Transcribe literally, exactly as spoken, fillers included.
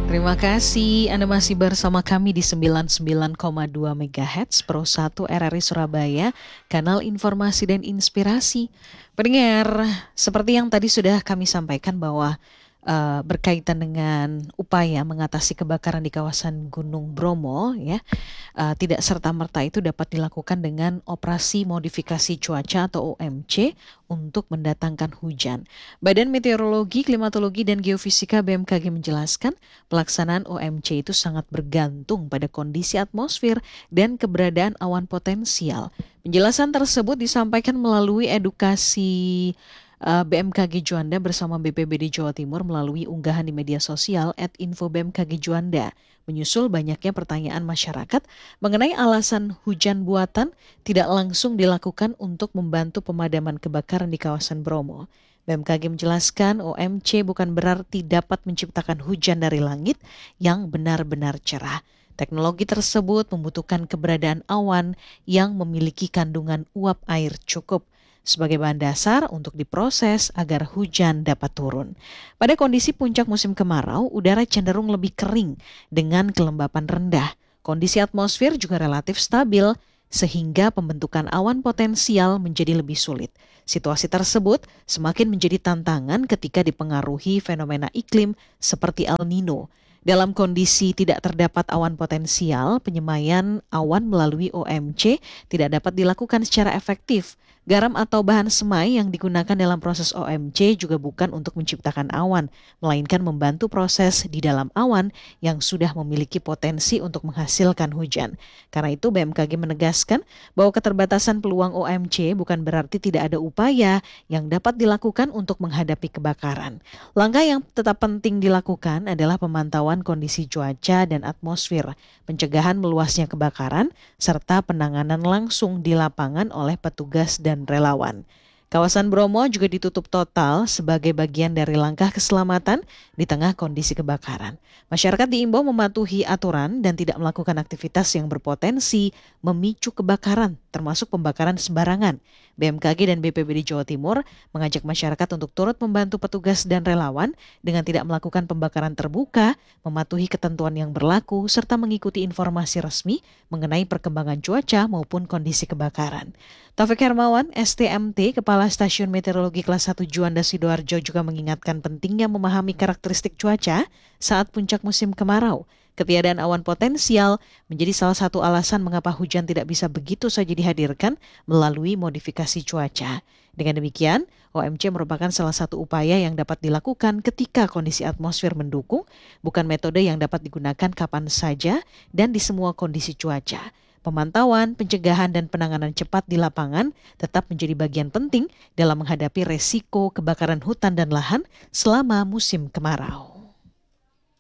Terima kasih Anda masih bersama kami di sembilan puluh sembilan koma dua MHz Pro satu R R I Surabaya, kanal informasi dan inspirasi. Pendengar, seperti yang tadi sudah kami sampaikan bahwa uh, berkaitan dengan upaya mengatasi kebakaran di kawasan Gunung Bromo, ya, uh, tidak serta-merta itu dapat dilakukan dengan operasi modifikasi cuaca atau O M C untuk mendatangkan hujan. Badan Meteorologi, Klimatologi, dan Geofisika B M K G menjelaskan pelaksanaan O M C itu sangat bergantung pada kondisi atmosfer dan keberadaan awan potensial. Penjelasan tersebut disampaikan melalui edukasi uh, B M K G Juanda bersama B P B D Jawa Timur melalui unggahan di media sosial at info B M K G Juanda. Menyusul banyaknya pertanyaan masyarakat mengenai alasan hujan buatan tidak langsung dilakukan untuk membantu pemadaman kebakaran di kawasan Bromo. B M K G menjelaskan O M C bukan berarti dapat menciptakan hujan dari langit yang benar-benar cerah. Teknologi tersebut membutuhkan keberadaan awan yang memiliki kandungan uap air cukup sebagai bahan dasar untuk diproses agar hujan dapat turun. Pada kondisi puncak musim kemarau, udara cenderung lebih kering dengan kelembapan rendah. Kondisi atmosfer juga relatif stabil, sehingga pembentukan awan potensial menjadi lebih sulit. Situasi tersebut semakin menjadi tantangan ketika dipengaruhi fenomena iklim seperti El Nino. Dalam kondisi tidak terdapat awan potensial, penyemaian awan melalui O M C tidak dapat dilakukan secara efektif. Garam atau bahan semai yang digunakan dalam proses O M C juga bukan untuk menciptakan awan, melainkan membantu proses di dalam awan yang sudah memiliki potensi untuk menghasilkan hujan. Karena itu B M K G menegaskan bahwa keterbatasan peluang O M C bukan berarti tidak ada upaya yang dapat dilakukan untuk menghadapi kebakaran. Langkah yang tetap penting dilakukan adalah pemantauan kondisi cuaca dan atmosfer, pencegahan meluasnya kebakaran, serta penanganan langsung di lapangan oleh petugas dan relawan. Kawasan Bromo juga ditutup total sebagai bagian dari langkah keselamatan di tengah kondisi kebakaran. Masyarakat diimbau mematuhi aturan dan tidak melakukan aktivitas yang berpotensi memicu kebakaran, termasuk pembakaran sembarangan. B M K G dan B P B D Jawa Timur mengajak masyarakat untuk turut membantu petugas dan relawan dengan tidak melakukan pembakaran terbuka, mematuhi ketentuan yang berlaku, serta mengikuti informasi resmi mengenai perkembangan cuaca maupun kondisi kebakaran. Taufik Hermawan, S T M T, Kepala Stasiun Meteorologi Kelas satu Juanda Sidoarjo juga mengingatkan pentingnya memahami karakteristik cuaca saat puncak musim kemarau. Ketiadaan awan potensial menjadi salah satu alasan mengapa hujan tidak bisa begitu saja dihadirkan melalui modifikasi cuaca. Dengan demikian, O M C merupakan salah satu upaya yang dapat dilakukan ketika kondisi atmosfer mendukung, bukan metode yang dapat digunakan kapan saja dan di semua kondisi cuaca. Pemantauan, pencegahan, dan penanganan cepat di lapangan tetap menjadi bagian penting dalam menghadapi resiko kebakaran hutan dan lahan selama musim kemarau.